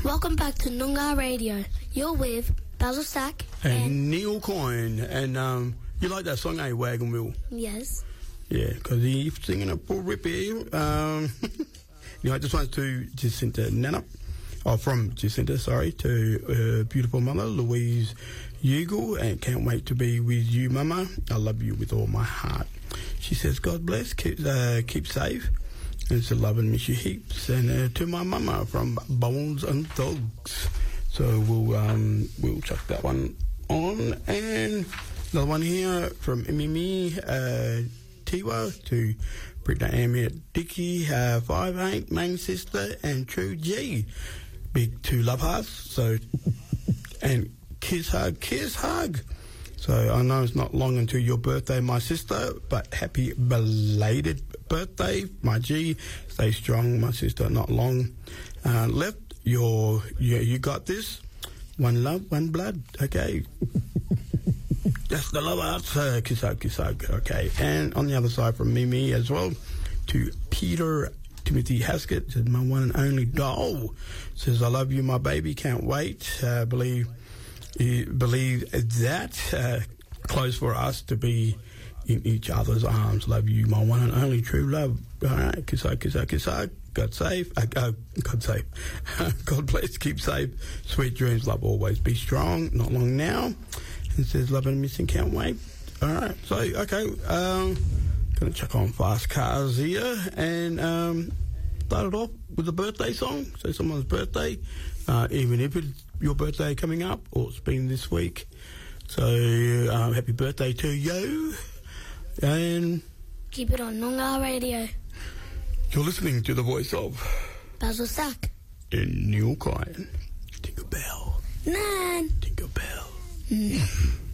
Welcome back to Noongar Radio. You're with Basil Stack and Neil Coyne. And you like that song, eh, Wagon Wheel? Yes. Yeah, because he's singing it for Rippy. Anyway, this one's to Jacinta Nana. From Jacinta, to beautiful mother, Louise Ugle, and can't wait to be with you, Mama. I love you with all my heart. She says, God bless, keep safe, and it's a love and miss you heaps. And to my Mama from Bones and Thugs. So we'll chuck that one on. And another one here from Mimi Tiwa to Britta Amir Dicky, 5'8", main sister, and True G. Big two love hearts. So, and kiss hug. So I know it's not long until your birthday, my sister, but happy belated birthday, my G. Stay strong, my sister. Not long left. You got this. One love, one blood. Okay. That's the love hearts. Kiss hug. Okay. And on the other side from Mimi as well to Peter Timothy Haskett, says, my one and only doll, says, I love you, my baby, can't wait. Believe that. Close for us to be in each other's arms. Love you, my one and only true love. All right, kiss hug. God safe. God safe. God bless, keep safe. Sweet dreams, love always. Be strong, not long now. And says, love and missing, can't wait. All right, so, okay, going to chuck on Fast Cars here and start it off with a birthday song. So someone's birthday, even if it's your birthday coming up or it's been this week. So happy birthday to you. And keep it on Noongar Radio. You're listening to the voice of Basil Stack and Neil Coyne. Tinker Bell. Nan. Tinker Bell.